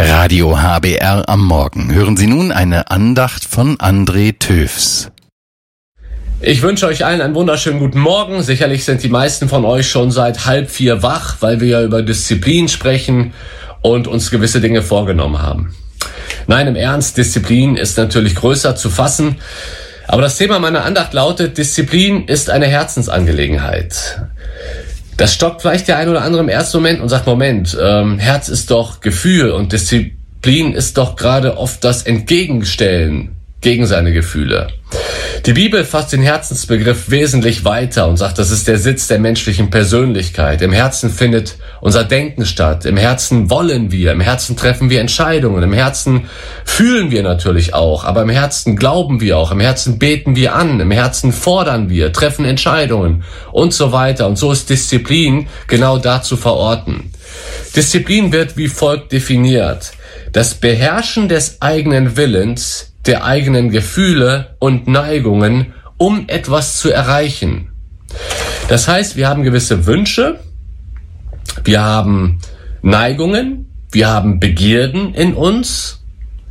Radio HBR am Morgen. Hören Sie nun eine Andacht von André Töfs. Ich wünsche euch allen einen wunderschönen guten Morgen. Sicherlich sind die meisten von euch schon seit 3:30 wach, weil wir ja über Disziplin sprechen und uns gewisse Dinge vorgenommen haben. Nein, im Ernst, Disziplin ist natürlich größer zu fassen. Aber das Thema meiner Andacht lautet, Disziplin ist eine Herzensangelegenheit. Das stockt vielleicht der ein oder andere im ersten Moment und sagt, Moment, Herz ist doch Gefühl und Disziplin ist doch gerade oft das Entgegenstellen gegen seine Gefühle. Die Bibel fasst den Herzensbegriff wesentlich weiter und sagt, das ist der Sitz der menschlichen Persönlichkeit. Im Herzen findet unser Denken statt. Im Herzen wollen wir, im Herzen treffen wir Entscheidungen, im Herzen fühlen wir natürlich auch, aber im Herzen glauben wir auch, im Herzen beten wir an, im Herzen fordern wir, treffen Entscheidungen und so weiter. Und so ist Disziplin genau da zu verorten. Disziplin wird wie folgt definiert: Das Beherrschen des eigenen Willens, der eigenen Gefühle und Neigungen, um etwas zu erreichen. Das heißt, wir haben gewisse Wünsche, wir haben Neigungen, wir haben Begierden in uns,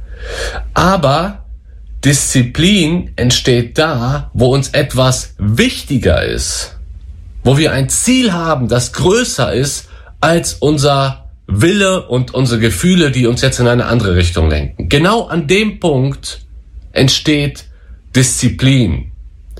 aber Disziplin entsteht da, wo uns etwas wichtiger ist, wo wir ein Ziel haben, das größer ist als unser Wille und unsere Gefühle, die uns jetzt in eine andere Richtung lenken. Genau an dem Punkt entsteht Disziplin.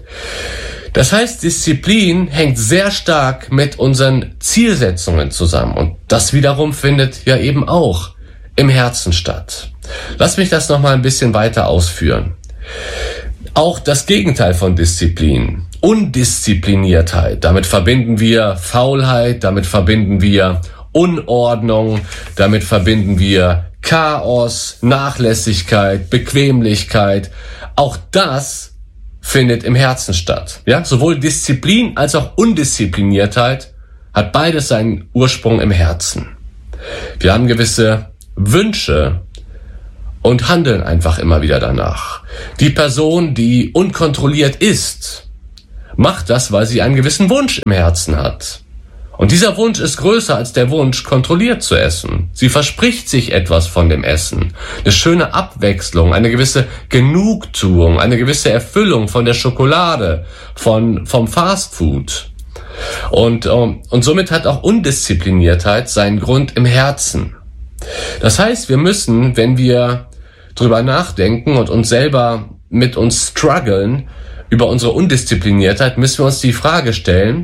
Das heißt, Disziplin hängt sehr stark mit unseren Zielsetzungen zusammen und das wiederum findet ja eben auch im Herzen statt. Lass mich das nochmal ein bisschen weiter ausführen. Auch das Gegenteil von Disziplin, Undiszipliniertheit, damit verbinden wir Faulheit, damit verbinden wir Unordnung, damit verbinden wir Chaos, Nachlässigkeit, Bequemlichkeit. Auch das findet im Herzen statt. Ja, sowohl Disziplin als auch Undiszipliniertheit hat beides seinen Ursprung im Herzen. Wir haben gewisse Wünsche und handeln einfach immer wieder danach. Die Person, die unkontrolliert isst, macht das, weil sie einen gewissen Wunsch im Herzen hat. Und dieser Wunsch ist größer als der Wunsch, kontrolliert zu essen. Sie verspricht sich etwas von dem Essen. Eine schöne Abwechslung, eine gewisse Genugtuung, eine gewisse Erfüllung von der Schokolade, vom Fastfood. Und somit hat auch Undiszipliniertheit seinen Grund im Herzen. Das heißt, wir müssen, wenn wir drüber nachdenken und uns selber mit uns strugglen über unsere Undiszipliniertheit, müssen wir uns die Frage stellen,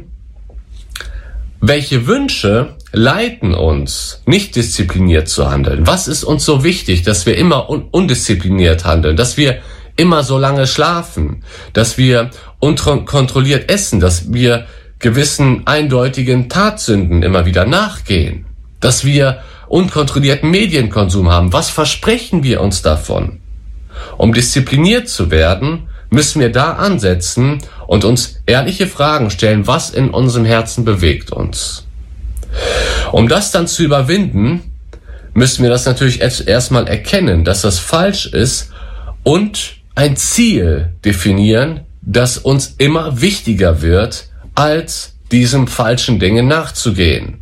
welche Wünsche leiten uns, nicht diszipliniert zu handeln? Was ist uns so wichtig, dass wir immer undiszipliniert handeln, dass wir immer so lange schlafen, dass wir unkontrolliert essen, dass wir gewissen eindeutigen Tatsünden immer wieder nachgehen, dass wir unkontrollierten Medienkonsum haben? Was versprechen wir uns davon? Um diszipliniert zu werden, müssen wir da ansetzen und uns ehrliche Fragen stellen, was in unserem Herzen bewegt uns. Um das dann zu überwinden, müssen wir das natürlich erstmal erkennen, dass das falsch ist und ein Ziel definieren, das uns immer wichtiger wird, als diesem falschen Dinge nachzugehen.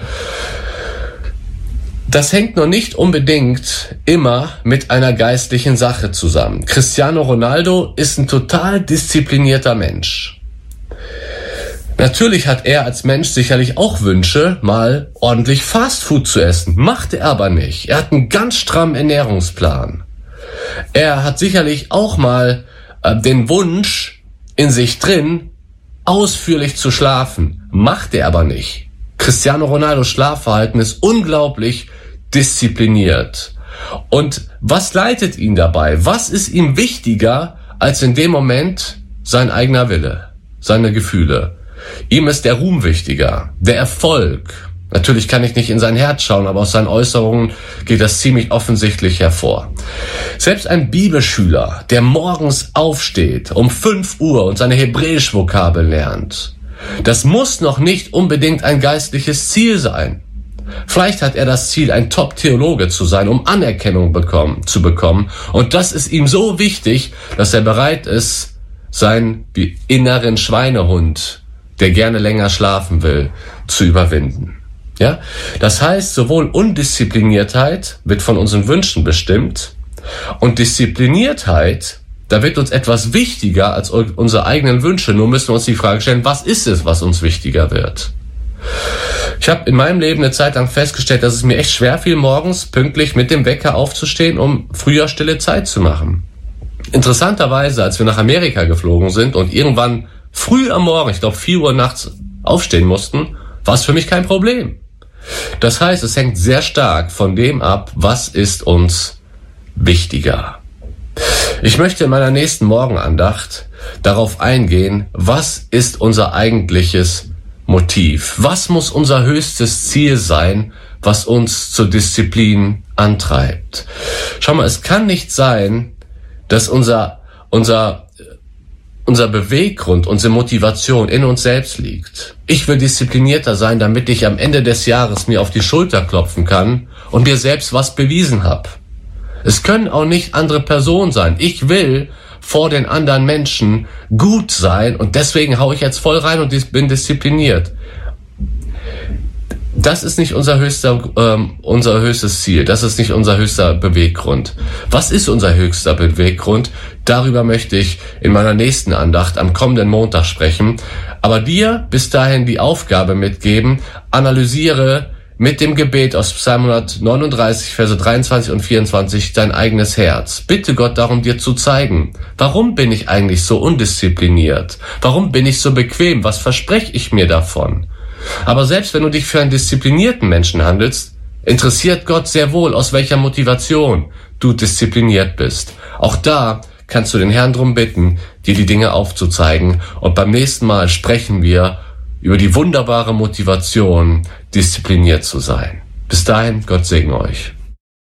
Das hängt noch nicht unbedingt immer mit einer geistlichen Sache zusammen. Cristiano Ronaldo ist ein total disziplinierter Mensch. Natürlich hat er als Mensch sicherlich auch Wünsche, mal ordentlich Fastfood zu essen. Macht er aber nicht. Er hat einen ganz strammen Ernährungsplan. Er hat sicherlich auch mal den Wunsch in sich drin, ausführlich zu schlafen. Macht er aber nicht. Cristiano Ronaldos Schlafverhalten ist unglaublich diszipliniert. Und was leitet ihn dabei? Was ist ihm wichtiger als in dem Moment sein eigener Wille, seine Gefühle? Ihm ist der Ruhm wichtiger, der Erfolg. Natürlich kann ich nicht in sein Herz schauen, aber aus seinen Äußerungen geht das ziemlich offensichtlich hervor. Selbst ein Bibelschüler, der morgens aufsteht um 5 Uhr und seine Hebräisch-Vokabel lernt, das muss noch nicht unbedingt ein geistliches Ziel sein. Vielleicht hat er das Ziel, ein Top-Theologe zu sein, um Anerkennung zu bekommen. Und das ist ihm so wichtig, dass er bereit ist, seinen inneren Schweinehund, der gerne länger schlafen will, zu überwinden. Ja? Das heißt, sowohl Undiszipliniertheit wird von unseren Wünschen bestimmt und Diszipliniertheit, da wird uns etwas wichtiger als unsere eigenen Wünsche. Nur müssen wir uns die Frage stellen, was ist es, was uns wichtiger wird? Ich habe in meinem Leben eine Zeit lang festgestellt, dass es mir echt schwer fiel, morgens pünktlich mit dem Wecker aufzustehen, um früher stille Zeit zu machen. Interessanterweise, als wir nach Amerika geflogen sind und irgendwann früh am Morgen, ich glaube 4 Uhr nachts, aufstehen mussten, war es für mich kein Problem. Das heißt, es hängt sehr stark von dem ab, was ist uns wichtiger. Ich möchte in meiner nächsten Morgenandacht darauf eingehen, was ist unser eigentliches Motiv? Was muss unser höchstes Ziel sein, was uns zur Disziplin antreibt? Schau mal, es kann nicht sein, dass unser Beweggrund, unsere Motivation in uns selbst liegt. Ich will disziplinierter sein, damit ich am Ende des Jahres mir auf die Schulter klopfen kann und mir selbst was bewiesen habe. Es können auch nicht andere Personen sein. Ich will vor den anderen Menschen gut sein und deswegen hau ich jetzt voll rein und bin diszipliniert. Das ist nicht unser höchstes Ziel. Das ist nicht unser höchster Beweggrund. Was ist unser höchster Beweggrund? Darüber möchte ich in meiner nächsten Andacht am kommenden Montag sprechen. Aber dir bis dahin die Aufgabe mitgeben, analysiere mit dem Gebet aus Psalm 139, Verse 23 und 24 dein eigenes Herz. Bitte Gott darum, dir zu zeigen, warum bin ich eigentlich so undiszipliniert? Warum bin ich so bequem? Was verspreche ich mir davon? Aber selbst wenn du dich für einen disziplinierten Menschen handelst, interessiert Gott sehr wohl, aus welcher Motivation du diszipliniert bist. Auch da kannst du den Herrn darum bitten, dir die Dinge aufzuzeigen. Und beim nächsten Mal sprechen wir über die wunderbare Motivation, diszipliniert zu sein. Bis dahin, Gott segne euch.